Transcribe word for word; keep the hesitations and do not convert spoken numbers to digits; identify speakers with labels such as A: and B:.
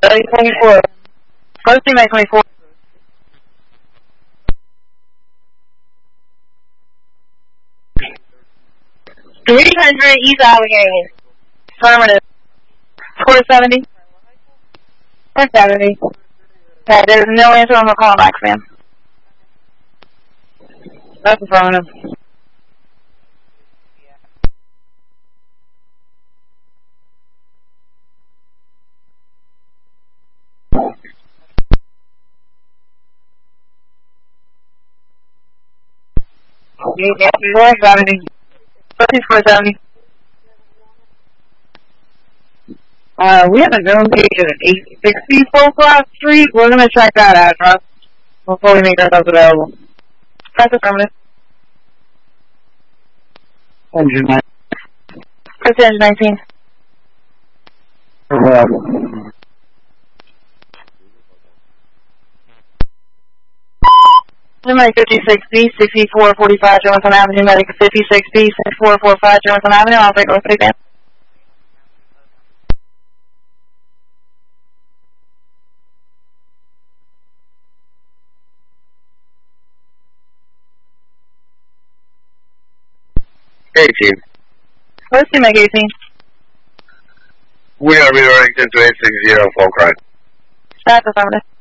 A: twenty-four. First team at twenty-four. three hundred East Allegheny. Affirmative. four seventy. four seventy. Okay, there's no answer on the callback, ma'am. That's affirmative. four seventy. four seventy. Uh, we have a known patient at eight sixty Folcroft Street. We're going to check that address before we make ourselves available. Press affirmative. Engine nineteen. Press engine nineteen. Medic fifty-six B, sixty-four forty-five Jefferson Avenue, Medic fifty-six B, sixty-four forty-five Jefferson Avenue, I'll take over again.
B: eighteen.
A: Where's team Medic eighteen?
B: We are redirecting to eight sixty Folcroft.
A: That's affirmative.